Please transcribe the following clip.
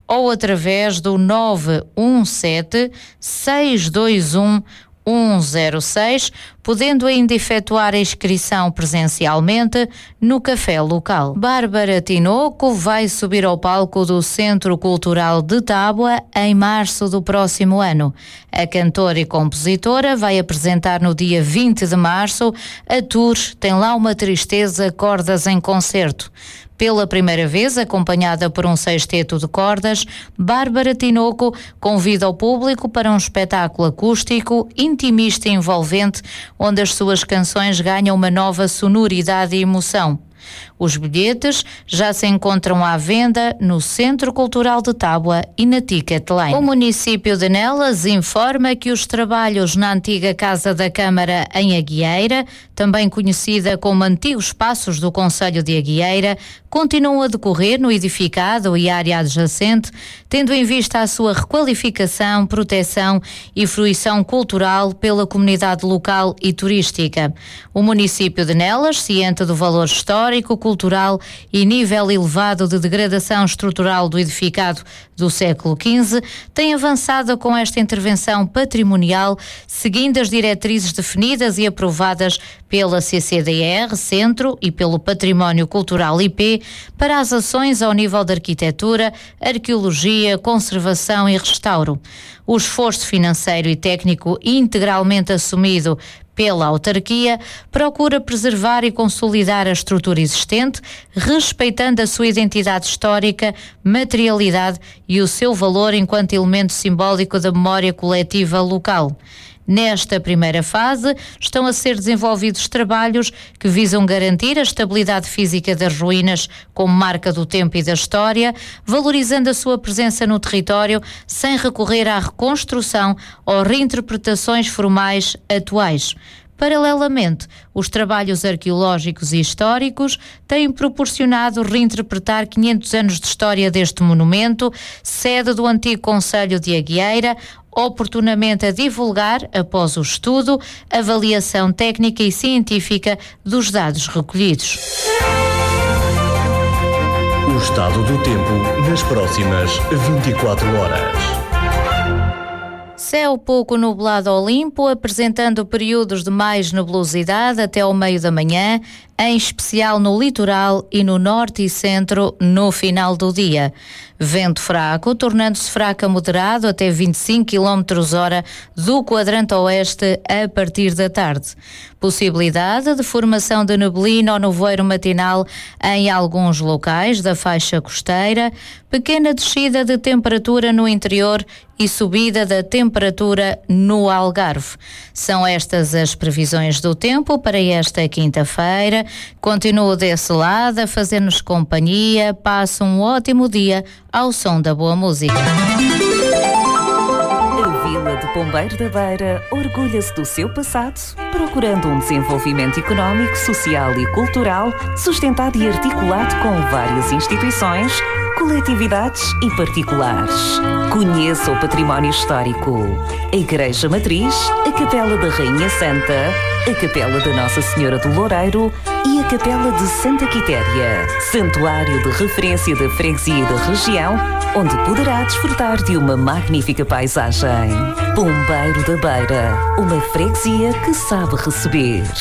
ou através do 917 621 106, podendo ainda efetuar a inscrição presencialmente no café local. Bárbara Tinoco vai subir ao palco do Centro Cultural de Tábua em março do próximo ano. A cantora e compositora vai apresentar no dia 20 de março a tour Tem Lá Uma Tristeza, Cordas em Concerto. Pela primeira vez, acompanhada por um sexteto de cordas, Bárbara Tinoco convida o público para um espetáculo acústico, intimista e envolvente, onde as suas canções ganham uma nova sonoridade e emoção. Os bilhetes já se encontram à venda no Centro Cultural de Tábua e na Ticketline. O município de Nelas informa que os trabalhos na antiga Casa da Câmara em Aguieira, também conhecida como Antigos Passos do Concelho de Aguieira, continuam a decorrer no edificado e área adjacente, tendo em vista a sua requalificação, proteção e fruição cultural pela comunidade local e turística. O município de Nelas, ciente do valor histórico, cultural e nível elevado de degradação estrutural do edificado do século XV, tem avançado com esta intervenção patrimonial, seguindo as diretrizes definidas e aprovadas pela CCDR, Centro, e pelo Património Cultural IP, para as ações ao nível da arquitetura, arqueologia, conservação e restauro. O esforço financeiro e técnico integralmente assumido pela autarquia procura preservar e consolidar a estrutura existente, respeitando a sua identidade histórica, materialidade e o seu valor enquanto elemento simbólico da memória coletiva local. Nesta primeira fase, estão a ser desenvolvidos trabalhos que visam garantir a estabilidade física das ruínas como marca do tempo e da história, valorizando a sua presença no território sem recorrer à reconstrução ou reinterpretações formais atuais. Paralelamente, os trabalhos arqueológicos e históricos têm proporcionado reinterpretar 500 anos de história deste monumento, sede do antigo Concelho de Aguieira, oportunamente a divulgar, após o estudo, avaliação técnica e científica dos dados recolhidos. O estado do tempo nas próximas 24 horas. Céu pouco nublado ou limpo, apresentando períodos de mais nebulosidade até ao meio da manhã, em especial no litoral e no norte e centro no final do dia. Vento fraco, tornando-se fraco a moderado até 25 km/h do quadrante oeste a partir da tarde. Possibilidade de formação de neblina ou nevoeiro matinal em alguns locais da faixa costeira, pequena descida de temperatura no interior e subida da temperatura no Algarve. São estas as previsões do tempo para esta quinta-feira. Continuo desse lado a fazer-nos companhia. Passe um ótimo dia ao som da boa música. A Vila de Pombeiro da Beira orgulha-se do seu passado, procurando um desenvolvimento económico, social e cultural sustentado e articulado com várias instituições, coletividades e particulares. Conheça o património histórico: a Igreja Matriz, a Capela da Rainha Santa, a Capela da Nossa Senhora do Loureiro e a Capela de Santa Quitéria, santuário de referência da freguesia da região, onde poderá desfrutar de uma magnífica paisagem. Pombeiro da Beira, uma freguesia que sabe receber.